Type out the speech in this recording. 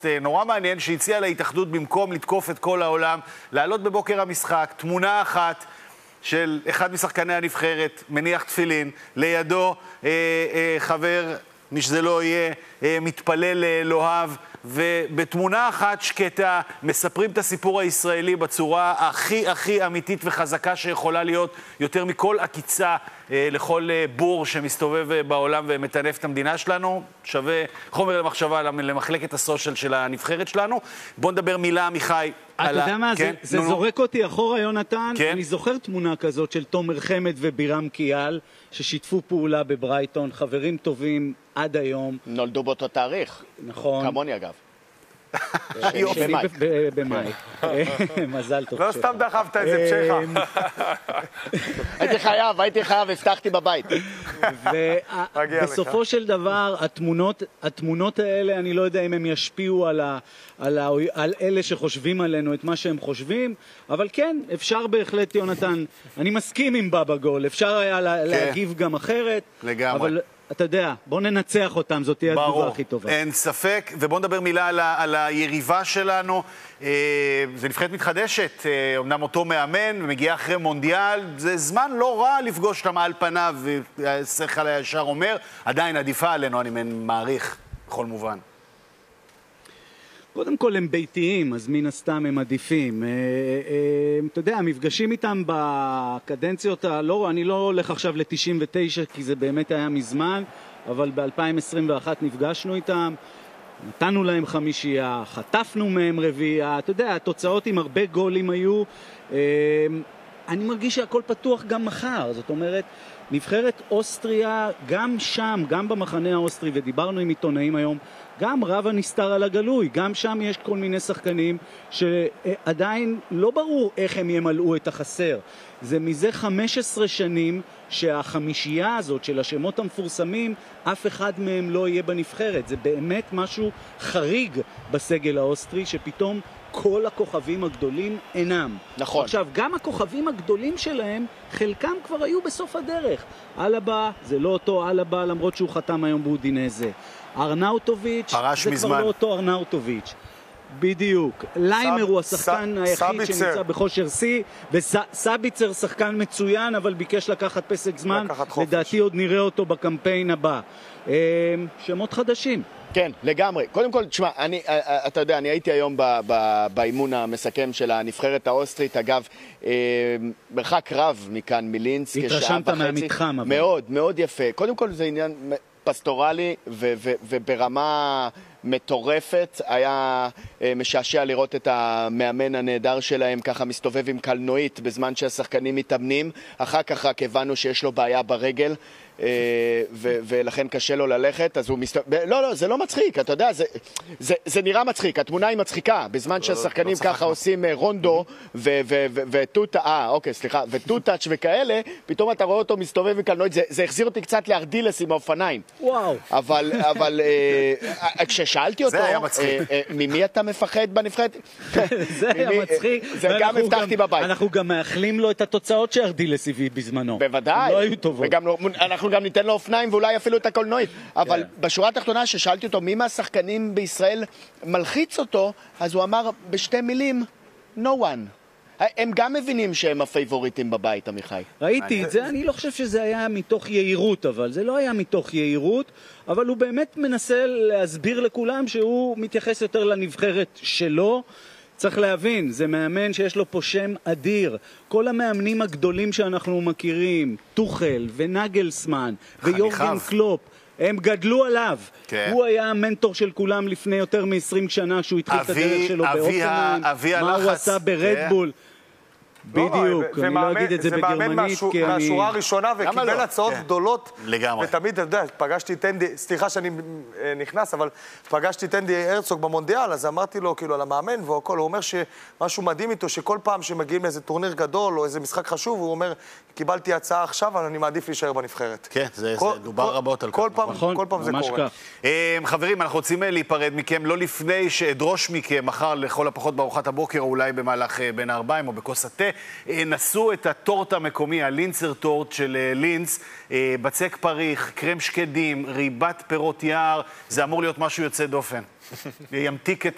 נורא מעניין שהציע להתאחדות במקום לתקוף את כל העולם, לעלות בבוקר המשחק, תמונה אחת של אחד משחקני הנבחרת, מניח תפילין, לידו חבר, מי שזה לא יהיה, מתפלל לאלוהיו, ובתמונה אחת שקטה מספרים את הסיפור הישראלי בצורה הכי אמיתית וחזקה שיכולה להיות, יותר מכל עקיצה לכל בור שמסתובב בעולם ומטנף את המדינה שלנו. שווה חומר למחשבה למחלקת הסושיאל של הנבחרת שלנו. בוא נדבר מילה, עמיחי. אתה יודע מה, זה זורק אותי אחורה, יונתן. אני זוכר תמונה כזאת של תומר חמד ובירם קיאל, ששיתפו פעולה בברייטון, חברים טובים עד היום. נולדו באותו תאריך. נכון. כמוני אגב. שלי במאי. מזל טוב. לא סתם דחפת את זה פשחה. הייתי חייב, הבטחתי בבית. ובסופו של דבר, התמונות האלה, אני לא יודע אם הם ישפיעו על אלה שחושבים עלינו את מה שהם חושבים, אבל כן, אפשר בהחלט, יונתן, אני מסכים עם בבא גול, אפשר היה להגיב גם אחרת. לגמרי. אתה יודע, בוא ננצח אותם, זאת תהיה התגובה הכי טובה. אין ספק, ובוא נדבר מילה על היריבה שלנו. זה נבחרת מתחדשת, אמנם אותו מאמן, מגיע אחרי מונדיאל, זה זמן לא רע לפגוש אותם על פניו, והשכל הישר אומר, עדיין עדיפה עלינו, אני מעריך, בכל מובן. קודם כל הם ביתיים, אז מן הסתם הם עדיפים. אתה יודע, המפגשים איתם בקדנציות, אני לא הולך עכשיו ל-99 כי זה באמת היה מזמן, אבל ב-2021 נפגשנו איתם, נתנו להם חמישייה, חטפנו מהם רביעייה, אתה יודע, התוצאות עם הרבה גולים היו. אני מרגיש שהכל פתוח גם מחר, זאת אומרת, נבחרת אוסטריה, גם שם, גם במחנה האוסטרי, ודיברנו עם עיתונאים היום, גם רב הנסתר על הגלוי, גם שם יש כל מיני שחקנים שעדיין לא ברור איך הם ימלאו את החסר. זה מזה 15 שנים שהחמישייה הזאת של השמות המפורסמים, אף אחד מהם לא יהיה בנבחרת. זה באמת משהו חריג בסגל האוסטרי, שפתאום כל הכוכבים הגדולים אינם. נכון. עכשיו, גם הכוכבים הגדולים שלהם, חלקם כבר היו בסוף הדרך. אלבה, זה לא אותו אלבה, למרות שהוא חתם היום באודינזה. ארנאוטוביץ', זה כבר לא אותו ארנאוטוביץ'. בדיוק. ליימר הוא השחקן היחיד שנמצא בכושר שיא, וסאביצר שחקן מצוין, אבל ביקש לקחת פסק זמן. לדעתי עוד נראה אותו בקמפיין הבא. שמות חדשים. כן, לגמרי. קודם כל, תשמע, אתה יודע, אני הייתי היום באימון המסכם של הנבחרת האוסטרית, אגב, מרחק רב מכאן מלינסק. התרשמת מהמתחם. מאוד, מאוד יפה. קודם כל, זה עניין פסטורלי וברמה מטורפת. היה משעשע לראות את המאמן הנהדר שלהם ככה מסתובב עם קלנועית בזמן שהשחקנים מתאמנים. אחר כך רק הבנו שיש לו בעיה ברגל, ולכן קשה לו ללכת, אז הוא לא, זה לא מצחיק, אתה יודע, זה נראה מצחיק, התמונה היא מצחיקה, בזמן שהשחקנים ככה עושים רונדו וטוטאץ' וכאלה, פתאום אתה רואה אותו מסתובב עם קלנועית, זה החזיר אותי קצת לארדילס עם האופניים. וואו. אבל כששאלתי אותו, ממי אתה מפחד בנבחרת? זה היה מצחיק. זה גם הבטחתי בבית. אנחנו גם מאחלים לו את התוצאות שארדילס הביא בזמנו. בוודאי. לא היו טובות. אנחנו גם ניתן לו אופניים ואולי אפילו את הקולנועית. אבל בשורה התחתונה ששאלתי אותו מי מהשחקנים בישראל מלחיץ אותו, אז הוא אמר בשתי מילים, no one. הם גם מבינים שהם הפייבוריטים בבית, עמיחי. ראיתי את זה, אני לא חושב שזה היה מתוך יהירות, אבל זה לא היה מתוך יהירות, אבל הוא באמת מנסה להסביר לכולם שהוא מתייחס יותר לנבחרת שלו. צריך להבין, זה מאמן שיש לו פה שם אדיר. כל המאמנים הגדולים שאנחנו מכירים, טוחל ונגלסמן ויורגן קלופ, הם גדלו עליו. הוא היה המנטור של כולם לפני יותר מ-20 שנה שהוא התחיל את הדרך שלו באופנהיים, מה הוא עשה ברדבול. בדיוק, אני לא אגיד את זה בגרמנית כי אני... מהשורה הראשונה וקיבל הצעות גדולות. לגמרי. ותמיד, אתה יודע, פגשתי את אנדי, סליחה שאני נכנס, אבל פגשתי את אנדי הרצוג במונדיאל, אז אמרתי לו כאילו על המאמן והכל, הוא אומר שמשהו מדהים איתו, שכל פעם שמגיעים לאיזה טורניר גדול או איזה משחק חשוב, הוא אומר, קיבלתי הצעה עכשיו, אבל אני מעדיף להישאר בנבחרת. כן, זה דובר רבות על כך. כל פעם זה קורה. חברים, אנחנו רוצים להיפרד מכם, לא לפני שאדרוש מכם, מחר לכל הפחות בארוחת הבוקר, או אולי במהלך בין הארבעים או בכוס התה, נסו את הטורט המקומי, הלינצר טורט של לינץ, בצק פריך, קרם שקדים, ריבת פירות יער, זה אמור להיות משהו יוצא דופן. ימתיק את